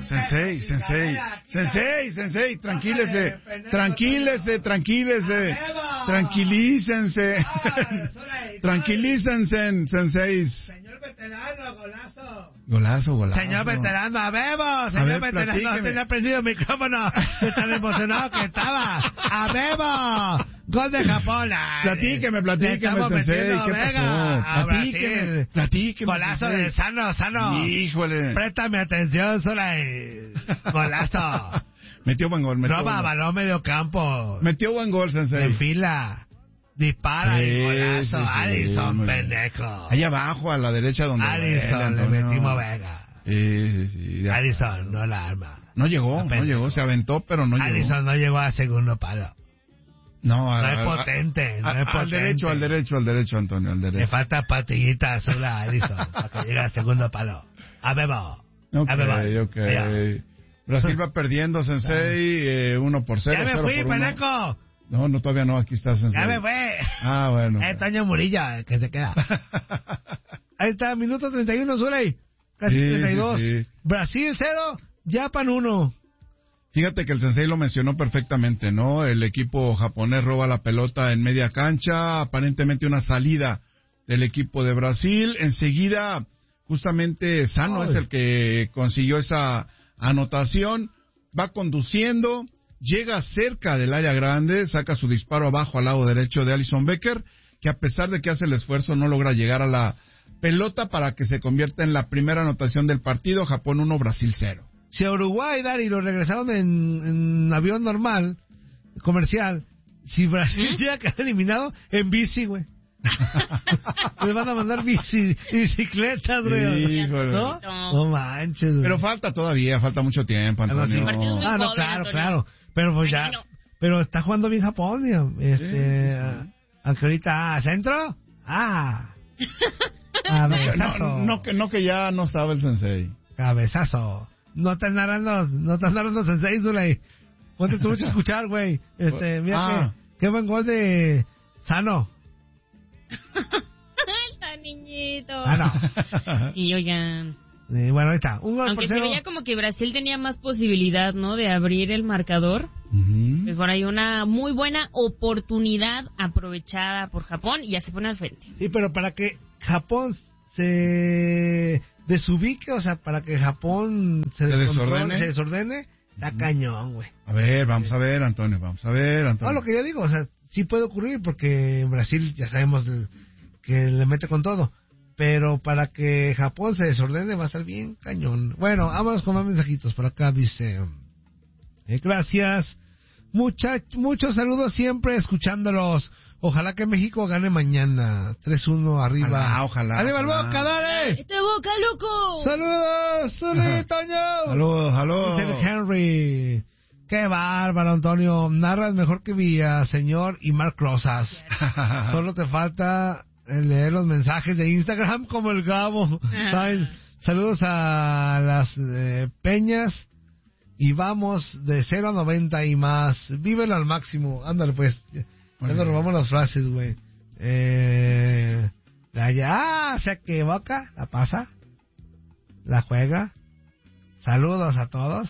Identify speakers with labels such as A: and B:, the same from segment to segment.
A: Sensei, tranquilícense. Tranquilícense, senseis.
B: Señor veterano, golazo.
A: Golazo.
B: Señor veterano, a Bebo. Señor veterano, no tenía prendido el micrófono. De tan emocionado que estaba. ¡A Bebo! Gol de Japón.
A: Platíqueme, sensei. ¿Qué pasó? Platíqueme.
B: Golazo de Sano.
A: Híjole.
B: Préstame atención, Solay. Golazo.
A: Metió buen gol.
B: Roba balón medio campo.
A: Metió buen gol, sensei.
B: En fila. Dispara y golazo.
A: Sí,
B: Alison, pendejo.
A: Allá abajo, a la derecha donde...
B: Alison, le metimos Vega.
A: Sí.
B: Alison, no la arma.
A: No llegó, se aventó, pero no llegó.
B: Alison no llegó al segundo palo.
A: No
B: es potente,
A: al derecho, Antonio, al derecho.
B: Le falta patillita azul a Alison para que llegue al segundo palo. A Bebo.
A: Ok. Brasil va perdiendo, sensei, 1-0.
B: Ya me fui, Peneco.
A: No, todavía no, aquí está, sensei.
B: Ya me fue.
A: Bueno.
B: Toño Murilla, que se queda. Ahí está, minuto 31, Zuley. Casi 32. Sí. Brasil 0, Japan 1.
A: Fíjate que el sensei lo mencionó perfectamente, ¿no? El equipo japonés roba la pelota en media cancha, aparentemente una salida del equipo de Brasil. Enseguida, justamente Sano es el que consiguió esa anotación. Va conduciendo, llega cerca del área grande, saca su disparo abajo al lado derecho de Alison Becker, que a pesar de que hace el esfuerzo no logra llegar a la pelota para que se convierta en la primera anotación del partido. Japón 1, Brasil 0.
B: Si a Uruguay, Dari, lo regresaron en avión normal, comercial, si Brasil llega a quedar eliminado, en bici, güey. Le van a mandar bicicletas, güey. No manches, güey.
A: Pero falta mucho tiempo, Antonio.
B: No, claro. Pero pues ya, pero está jugando bien Japón, aunque ahorita, ¿centro?
A: No que ya no sabe el sensei.
B: Cabezazo. No te narrando sensei, Zuley. Ponte tú mucho a escuchar, güey. Mira qué buen gol de Sano.
C: Está niñito.
B: No.
C: Sí, oigan.
B: Bueno, ahí está. Un gol.
C: Aunque se veía como que Brasil tenía más posibilidad, ¿no? De abrir el marcador. Pues por ahí una muy buena oportunidad aprovechada por Japón y ya se pone al frente.
B: Sí, pero para que Japón se desubique, o sea, para que Japón se desordene, está cañón, güey.
A: A ver, vamos a ver, Antonio.
B: No, lo que yo digo, o sea, sí puede ocurrir porque en Brasil ya sabemos que le mete con todo. Pero para que Japón se desordene va a estar bien cañón. Bueno, vámonos con más mensajitos. Por acá dice... gracias. Muchos saludos siempre escuchándolos. Ojalá que México gane mañana. 3-1 arriba.
A: Ojalá.
B: ¡Arriba el Boca, dale!
C: ¡Este Boca, loco!
B: ¡Saludos, Zuli, Toño!
A: ¡Saludos!
B: Henry. ¡Qué bárbaro, Antonio! Narras mejor que Villaseñor y Marc Rosas. Solo te falta leer los mensajes de Instagram como el Gabo. Saludos a las Peñas. Y vamos de 0 a 90 y más. Vívelo al máximo. Ándale, pues. Ya nos robamos las frases, güey. Se equivoca, la pasa, la juega. Saludos a todos.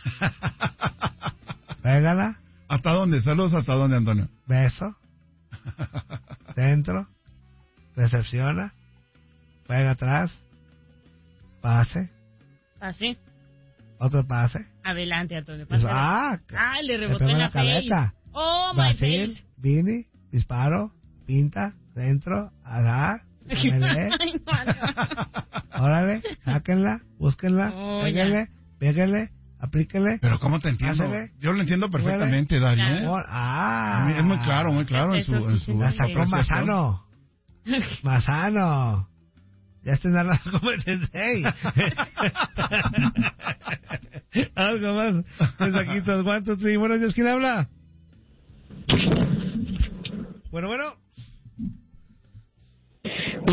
B: Pégala.
A: ¿Hasta dónde? Saludos, ¿hasta dónde, Antonio?
B: Beso. Dentro. Recepciona. Juega atrás. Pase.
C: Pase.
B: Otro pase.
C: Adelante, Antonio. Pase. Le rebotó en la
B: cabeza.
C: Oh, my
B: Brasil,
C: face.
B: Vini, disparo, pinta, centro, alá, órale, sáquenla, búsquenla, péguenle, aplíquenle.
A: Pero ¿cómo te entiendo?
B: Ándale.
A: Yo lo entiendo perfectamente, Darío. Es muy claro en su
B: la sacó Mazano. Ya estoy narrando como el sensei. Algo más. Mensajitos, ¿cuántos? Buenos días, ¿quién habla? Bueno.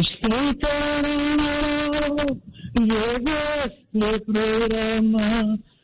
D: Llegó este programa